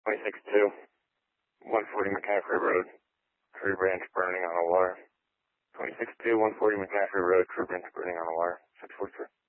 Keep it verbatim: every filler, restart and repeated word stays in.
twenty-six two, one forty McCaffrey Road, tree branch burning on a wire. twenty-six two, one forty McCaffrey Road, tree branch burning on a wire. six four three.